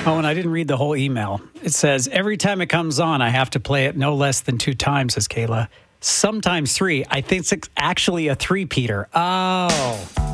Oh, and I didn't read the whole email. It says, every time it comes on, I have to play it no less than 2 times, says Kayla. Sometimes 3. I think it's actually a 3-peater. Oh.